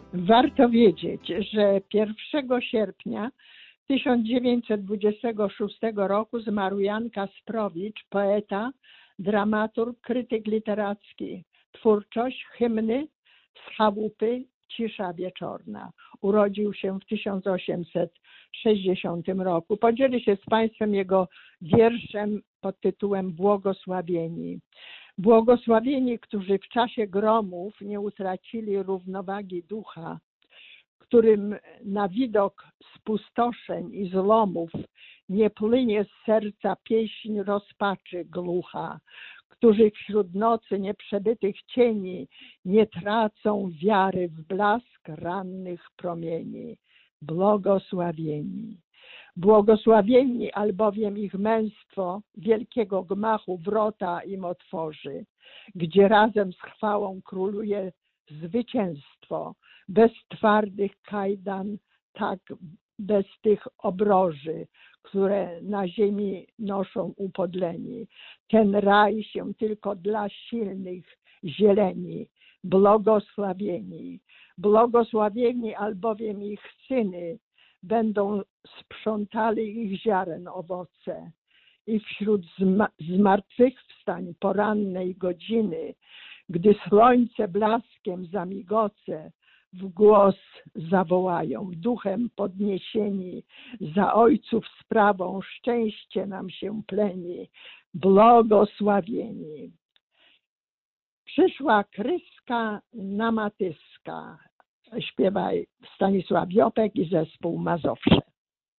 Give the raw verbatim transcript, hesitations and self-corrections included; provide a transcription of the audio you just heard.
Warto wiedzieć, że pierwszego sierpnia tysiąc dziewięćset dwudziestego szóstego roku zmarł Jan Kasprowicz, poeta, dramaturg, krytyk literacki. Twórczość hymny z chałupy Cisza wieczorna. Urodził się w tysiąc osiemset sześćdziesiątym roku. Podzielę się z Państwem jego wierszem pod tytułem Błogosławieni. Błogosławieni, którzy w czasie gromów nie utracili równowagi ducha, którym na widok spustoszeń i zlomów nie płynie z serca pieśń rozpaczy głucha, którzy wśród nocy nieprzebytych cieni nie tracą wiary w blask rannych promieni. Błogosławieni. Błogosławieni, albowiem ich męstwo wielkiego gmachu wrota im otworzy, gdzie razem z chwałą króluje zwycięstwo, bez twardych kajdan, tak bez tych obroży, które na ziemi noszą upodleni. Ten raj się tylko dla silnych zieleni. Błogosławieni. Błogosławieni, albowiem ich syny będą sprzątali ich ziaren owoce i wśród zmartwychwstań porannej godziny, gdy słońce blaskiem zamigoce, w głos zawołają, duchem podniesieni, za ojców sprawą szczęście nam się pleni, błogosławieni. Przyszła kryska na matyska, śpiewaj Stanisław Jopek i zespół Mazowsze.